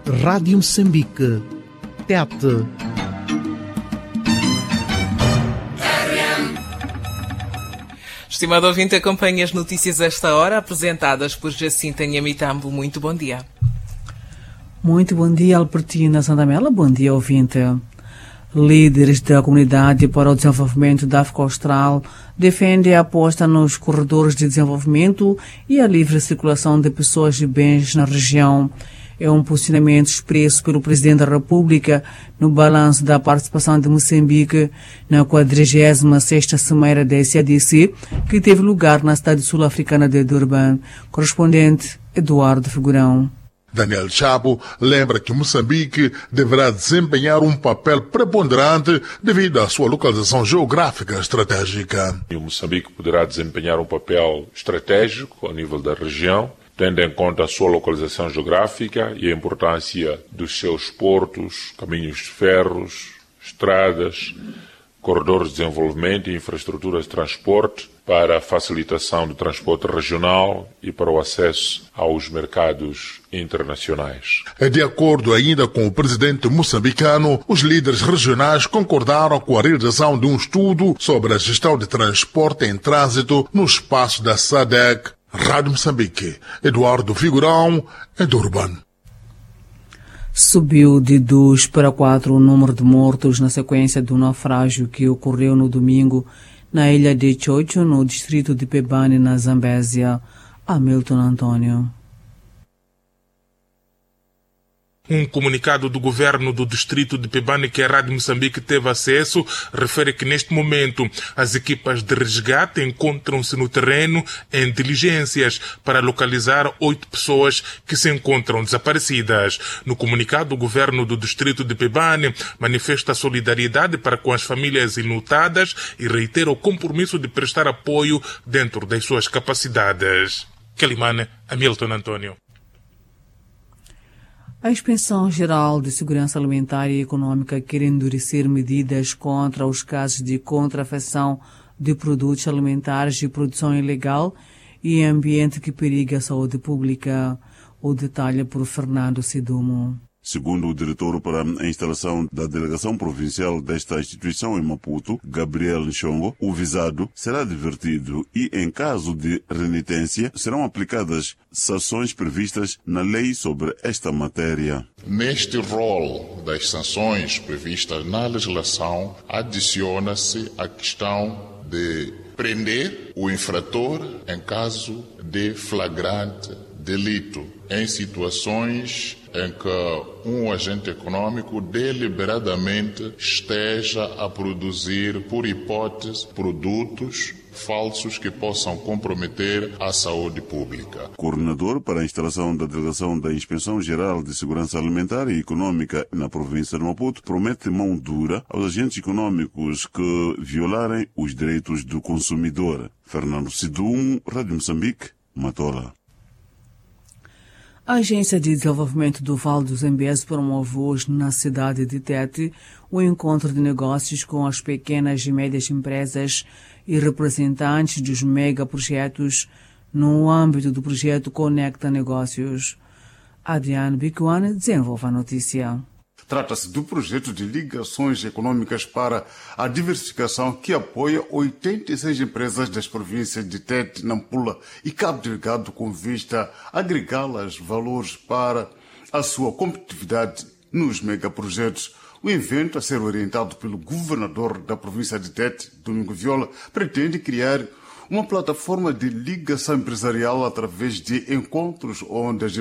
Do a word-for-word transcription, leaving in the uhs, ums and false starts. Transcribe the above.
Rádio Moçambique, Tete. Estimado ouvinte, acompanhe as notícias a esta hora, apresentadas por Jacinta Nhamitambo. Muito bom dia. Muito bom dia, Albertina Sandamela. Bom dia, ouvinte. Líderes da Comunidade para o Desenvolvimento da África Austral defendem a aposta nos corredores de desenvolvimento e a livre circulação de pessoas e bens na região. É um posicionamento expresso pelo Presidente da República no balanço da participação de Moçambique na quadragésima sexta Cimeira da S A D C, que teve lugar na cidade sul-africana de Durban. Correspondente Eduardo Figurão. Daniel Chapo lembra que Moçambique deverá desempenhar um papel preponderante devido à sua localização geográfica estratégica. E o Moçambique poderá desempenhar um papel estratégico ao nível da região, tendo em conta a sua localização geográfica e a importância dos seus portos, caminhos de ferros, estradas, corredores de desenvolvimento e infraestruturas de transporte para a facilitação do transporte regional e para o acesso aos mercados internacionais. De acordo ainda com o presidente moçambicano, os líderes regionais concordaram com a realização de um estudo sobre a gestão de transporte em trânsito no espaço da S A D C. Rádio Moçambique, Eduardo Figurão, em Durban. Subiu de dois para quatro o número de mortos na sequência do naufrágio que ocorreu no domingo na ilha de Chocho, no distrito de Pebane, na Zambésia. Hamilton Antônio. Um comunicado do governo do distrito de Pebane, que a Rádio Moçambique teve acesso, refere que neste momento as equipas de resgate encontram-se no terreno em diligências para localizar oito pessoas que se encontram desaparecidas. No comunicado, o governo do distrito de Pebane manifesta solidariedade para com as famílias enlutadas e reitera o compromisso de prestar apoio dentro das suas capacidades. Quelimane, Hamilton Antônio. A Inspeção Geral de Segurança Alimentar e Econômica quer endurecer medidas contra os casos de contrafação de produtos alimentares e produção ilegal e ambiente que periga a saúde pública. O detalhe por Fernando Sidumo. Segundo o diretor para a instalação da delegação provincial desta instituição em Maputo, Gabriel Nchongo, o visado será divertido e, em caso de renitência, serão aplicadas sanções previstas na lei sobre esta matéria. Neste rol das sanções previstas na legislação, adiciona-se a questão de prender o infrator em caso de flagrante delito, em situações em que um agente econômico deliberadamente esteja a produzir, por hipótese, produtos falsos que possam comprometer a saúde pública. Coordenador para a instalação da delegação da Inspeção Geral de Segurança Alimentar e Econômica na província de Maputo promete mão dura aos agentes econômicos que violarem os direitos do consumidor. Fernando Sidum, Rádio Moçambique, Matola. A Agência de Desenvolvimento do Vale do Zambésia promove hoje na cidade de Tete o encontro de negócios com as pequenas e médias empresas e representantes dos megaprojetos no âmbito do projeto Conecta Negócios. Adriano Bicuane desenvolve a notícia. Trata-se do projeto de ligações econômicas para a diversificação que apoia oitenta e seis empresas das províncias de Tete, Nampula e Cabo Delgado com vista a agregá-las valores para a sua competitividade nos megaprojetos. O evento, a ser orientado pelo governador da província de Tete, Domingo Viola, pretende criar uma plataforma de ligação empresarial através de encontros onde as